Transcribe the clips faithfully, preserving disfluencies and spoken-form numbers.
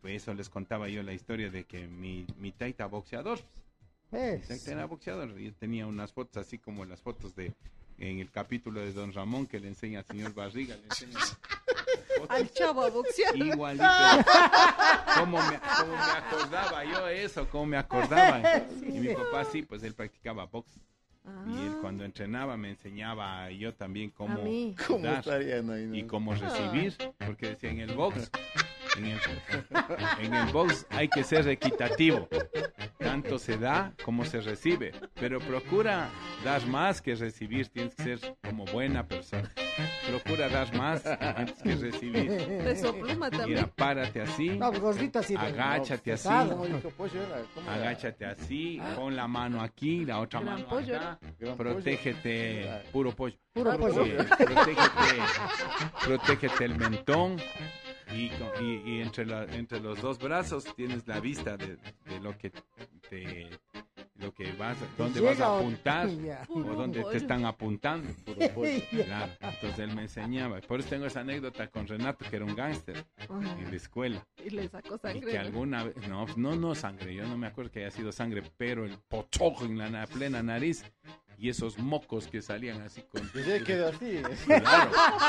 pues eso les contaba yo la historia de que mi, mi taita boxeador, pues, mi taita era boxeador, y tenía unas fotos así como las fotos de, en el capítulo de Don Ramón que le enseña al señor Barriga, le enseña al chavo boxeador. Igualito. ¿Cómo me, cómo me acordaba yo eso? ¿Cómo me acordaba? Sí, y mi papá sí, pues él practicaba box. Ah. Y él cuando entrenaba me enseñaba yo también cómo, ¿Cómo dar estaría, no, no? y cómo recibir, porque decía en el box, en el, en el box hay que ser equitativo, tanto se da como se recibe, pero procura dar más que recibir, tienes que ser como buena persona, procura dar más antes que recibir. Peso pluma también. Mira, párate así, no, gordito así, agáchate no, así, pesado, agáchate así, pon la mano aquí, la otra Gran mano pollo, acá, Gran protégete, pollo. puro pollo, puro pollo, eh, protégete, protégete el mentón. Y, y, y entre, la, entre los dos brazos tienes la vista de, de lo que te lo que vas dónde vas a apuntar o, o dónde te están apuntando. Claro, entonces él me enseñaba. Por eso tengo esa anécdota con Renato, que era un gángster en la escuela. Y le sacó sangre. Y que alguna vez, no, no, no sangre, yo no me acuerdo que haya sido sangre, pero el pochojo en la na, plena nariz y esos mocos que salían así con... Y se quedó así. Claro.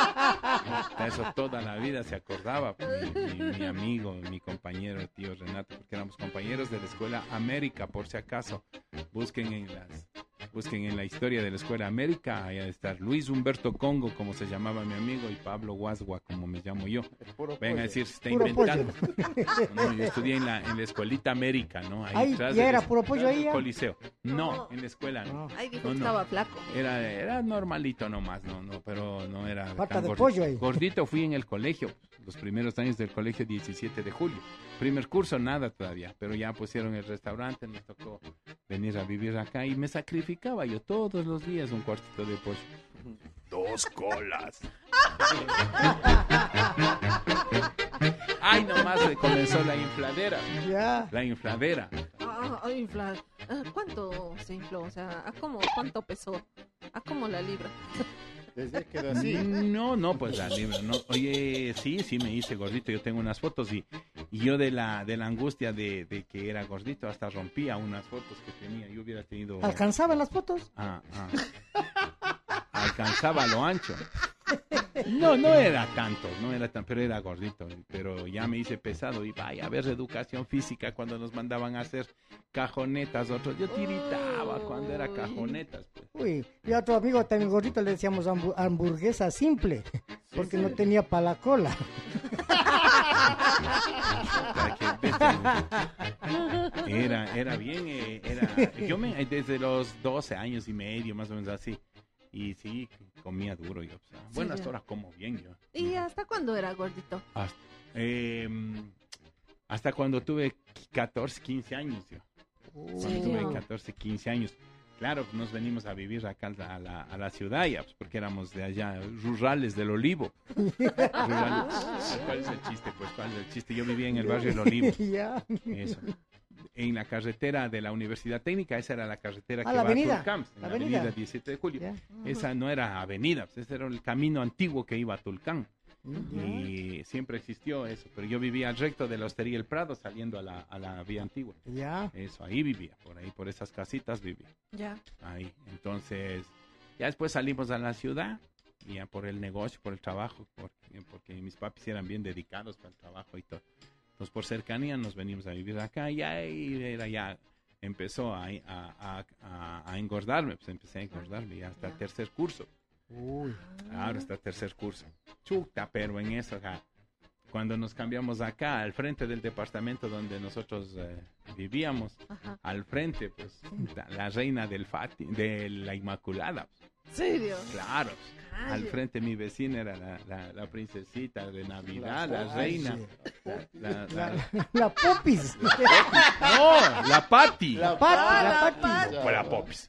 Eso toda la vida se acordaba mi, mi, mi amigo, mi compañero, el tío Renato, porque éramos compañeros de la Escuela América, por si acaso. Busquen en las busquen en la historia de la Escuela América, allá de estar Luis Humberto Congo, como se llamaba mi amigo, y Pablo Guasgua, como me llamo yo. Ven a decir, se está puro inventando. No, yo estudié en la, en la Escuelita América, ¿no? Ahí, ahí atrás ya era del, puro pollo ahí. Coliseo. No, no, en la escuela no. Ahí dijo no, que no. estaba flaco. Era, era normalito nomás, no, no, pero no era falta tan de gordito. pollo ahí. Gordito fui en el colegio, los primeros años del colegio diecisiete de julio. Primer curso nada todavía, pero ya pusieron el restaurante, nos tocó venir a vivir acá y me sacrificaba yo todos los días un cuartito de pollo. Dos colas. Ay, nomás comenzó la infladera. Ya. La infladera. Ah, ah, infla... ah, ¿Cuánto se infló? O sea, ¿a cómo, ¿cuánto pesó? ¿A cómo la libra? Desde quedó así. No, no, pues la libra, no. Oye, sí, sí me hice gordito, yo tengo unas fotos y, y yo de la de la angustia de, de que era gordito hasta rompía unas fotos que tenía, yo hubiera tenido... ¿Alcanzaban las fotos? Ah, ah. Alcanzaba lo ancho. No, no era tanto, no era tan, pero era gordito, pero ya me hice pesado y vaya a ver educación física cuando nos mandaban a hacer cajonetas, otros, yo tiritaba cuando era cajonetas. Pues. Uy, y a otro amigo también gordito le decíamos hambu- hamburguesa simple, porque sí, no tenía para la cola. Era, era bien, eh, era, yo me, desde los doce años y medio, más o menos así. Y sí, comía duro yo. O sea, sí, bueno, hasta ahora como bien yo. ¿Y hasta cuándo era gordito? Hasta, eh, hasta cuando tuve catorce, quince años yo. ¿Sí? Tuve catorce, quince años. Claro, nos venimos a vivir acá a la, a la ciudad ya, pues, porque éramos de allá, rurales del Olivo. Rurales. ¿Cuál es el chiste? Pues, ¿cuál es el chiste? Yo vivía en el barrio del Olivo. Eso. En la carretera de la Universidad Técnica, esa era la carretera ah, que la va avenida. a Tulcán, en la avenida, avenida diecisiete de julio. Yeah. Esa no era avenida, pues ese era el camino antiguo que iba a Tulcán. Uh-huh. Y siempre existió eso, pero yo vivía al recto de la Hostería El Prado, saliendo a la, a la vía antigua. Yeah. Eso, ahí vivía, por ahí, por esas casitas vivía. Ya. Ahí, entonces, ya después salimos a la ciudad, ya por el negocio, por el trabajo, porque, porque mis papis eran bien dedicados para el trabajo y todo. Entonces, por cercanía nos venimos a vivir acá y ahí era ya, empezó a, a, a, a engordarme, pues empecé a engordarme ya hasta el tercer curso. Uy. Ahora hasta el tercer curso. Chuta, pero en eso, ja, cuando nos cambiamos acá, al frente del departamento donde nosotros eh, vivíamos, ajá, al frente, pues, la reina del Fati, de la Inmaculada. ¿Serio? Claro. Ay, al frente mi vecina era la, la, la princesita de Navidad, la, la reina. La, la, la, la Popis. La Popis. No, la Pati. La Pati. Ah, la la Pati. O la Popis.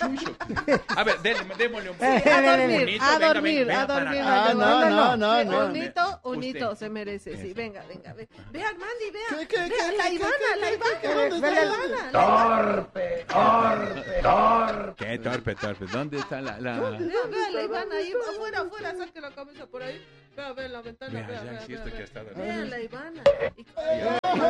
A ver, démosle, démosle un poquito. A dormir, bonito, a venga, dormir, venga, a dormir. Ah, no, no, no, no. Un hito, un hito se merece, sí. Venga, venga, ve. Vean, Mandy, vean. ¿Qué, qué, qué, la Ivana, la Ivana. ¿Dónde está la Ivana? Torpe, torpe, torpe. ¿Qué torpe, torpe? ¿Dónde está la...? la... Vean, vean, la Ivana ahí, afuera, afuera, saque la cabeza por ahí. Vean, vean la ventana, Vea, vean, ya vean, es cierto vean, que ha estado... vean la Ivana. Y...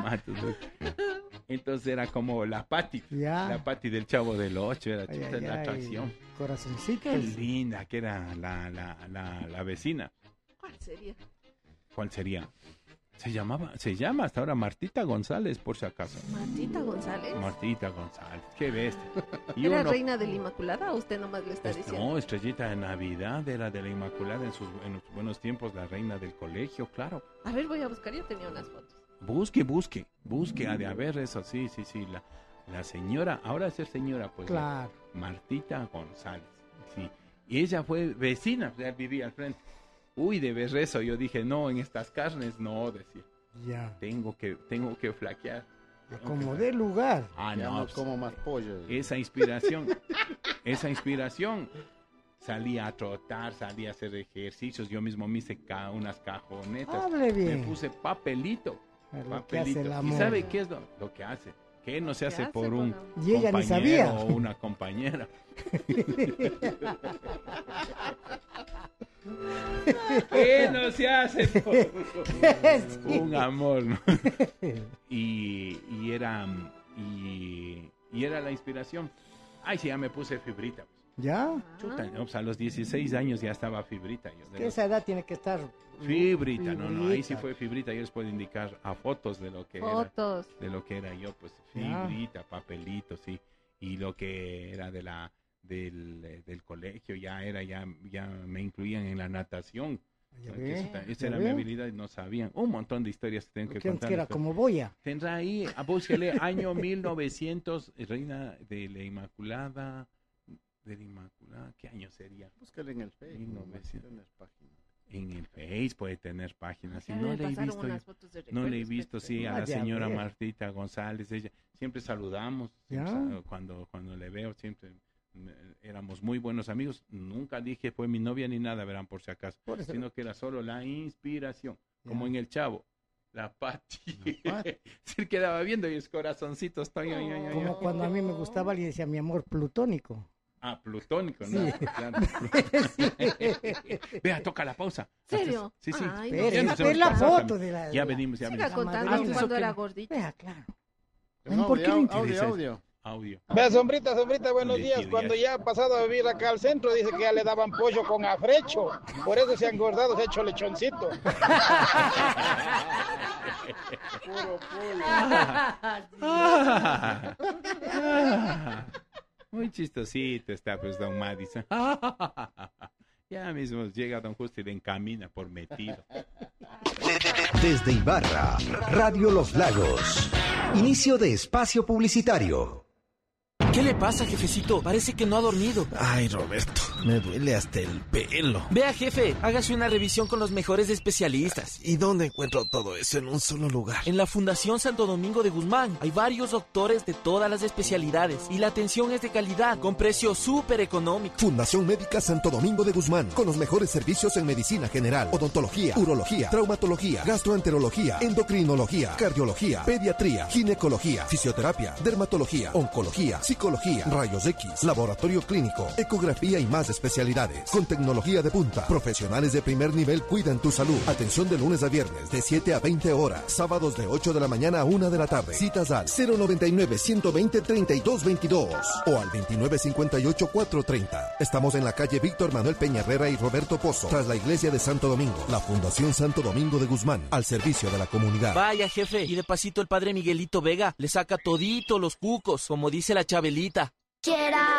entonces, entonces era como la Pati, Ya. la Pati del Chavo del Ocho, era Ay, chuta, ay, la ay, atracción. Corazoncitos. Qué linda que era la, la, la, la vecina. ¿Cuál sería? ¿Cuál sería? Se llamaba, se llama hasta ahora Martita González, por si acaso. ¿Martita González? Martita González, qué bestia. Y ¿Era uno- reina de la Inmaculada o usted nomás le está Pues diciendo? no, Estrellita de Navidad era de la Inmaculada en sus, en sus buenos tiempos, la reina del colegio, claro. A ver, voy a buscar, yo tenía unas fotos. Busque, busque, busque, ha de haber eso, sí, sí, sí. La, la señora, ahora ser señora, pues. Claro. Martita González, sí. Y ella fue vecina, ya vivía al frente. Uy, de ver eso, yo dije, no, en estas carnes, no, decía. Ya. Tengo que, tengo que flaquear. Como de lugar. Ah, Ya no, no pues, como más pollo. esa inspiración, esa inspiración. Salía a trotar, salía a hacer ejercicios, yo mismo me hice ca- unas cajonetas. Hable bien. Me puse papelito, Lo que papelito. hace el ¿Y amor. sabe qué es lo, lo que hace? Que no se ¿Qué hace hace por con un la- Y ella ni compañero sabía. o una compañera. ¿Qué no se hace por Sí. un amor? ¿No? Y, y era y, y era la inspiración. Ay, sí, ya me puse fibrita. Pues. ¿Ya? Chuta, no, pues a los dieciséis años ya estaba fibrita. Yo, de Que los- esa edad tiene que estar... Fibrita, no, no, ahí sí fibrita. fue fibrita. Yo les puedo indicar a fotos de lo que era, Fotos. de lo que era yo, pues Ya. fibrita, papelito, sí, y lo que era de la del, eh, del colegio ya era ya ya me incluían en la natación. Ya Que ve, esa, esa ya era ve. mi habilidad y no sabían. Un montón de historias que tengo que Que contar. era como boya. Tendrá ahí, a búsquele, año mil novecientos, reina de la Inmaculada, de la Inmaculada, ¿qué año sería? Búscale en el Facebook. mil no novecientos. tienes página. En el Face puede tener páginas. Si Ya no me le he pasaron visto, unas fotos de no le he recuerdos, visto, sí, a Ah, la ya señora ve. Martita González, ella siempre saludamos, Ya. siempre sa- cuando cuando le veo siempre mm, éramos muy buenos amigos. Nunca dije fue mi novia ni nada, verán por si acaso, Por eso- sino que era solo la inspiración, Ya. como en el Chavo. La Pati. La Pati. Se quedaba viendo y es corazoncitos. Ay, ay, ay, ay, Como ay. cuando a mí me gustaba, le decía mi amor plutónico. Ah, plutónico, ¿no? Sí. Claro. Vea, toca la pausa. ¿Serio? Sí, sí. Ay, Ya no. Espere, nos espere hemos la pasado foto también. de la... Ya de la- venimos, ya Siga venimos. contando madrina. cuando Ah, era eso que- gordito. Vea, claro. No, ¿Por qué le audio, interesa audio, eso? audio. Audio. Vea, sombrita, sombrita, buenos Oye, días. tío, Cuando ya- ya ha pasado a vivir acá al centro, dice que ya le daban pollo con afrecho. Por eso se ha engordado, se ha hecho lechoncito. Puro pollo. Ah, ah, muy chistosito está, pues, don Madison. Ya mismo llega don Justo y le encamina por metido. Desde Ibarra, Radio Los Lagos. Inicio de espacio publicitario. ¿Qué le pasa, jefecito? Parece que no ha dormido. Ay, Roberto, me duele hasta el pelo. Vea, jefe, hágase una revisión con los mejores especialistas. ¿Y dónde encuentro todo eso en un solo lugar? En la Fundación Santo Domingo de Guzmán hay varios doctores de todas las especialidades y la atención es de calidad, con precio súper económico. Fundación Médica Santo Domingo de Guzmán, con los mejores servicios en medicina general, odontología, urología, traumatología, gastroenterología, endocrinología, cardiología, pediatría, ginecología, fisioterapia, dermatología, oncología, psicología, rayos X, laboratorio clínico, ecografía y más especialidades. Con tecnología de punta, profesionales de primer nivel cuidan tu salud. Atención de lunes a viernes de siete a veinte horas, sábados de ocho de la mañana a una de la tarde. Citas al cero noventa y nueve, ciento veinte, treinta y dos veintidós o al veintinueve cincuenta y ocho, cuatrocientos treinta. Estamos en la calle Víctor Manuel Peña Herrera y Roberto Pozo, tras la iglesia de Santo Domingo. La Fundación Santo Domingo de Guzmán, al servicio de la comunidad. Vaya, jefe, y de pasito el padre Miguelito Vega le saca todito los cucos, como dice la Chabelita. Quiera.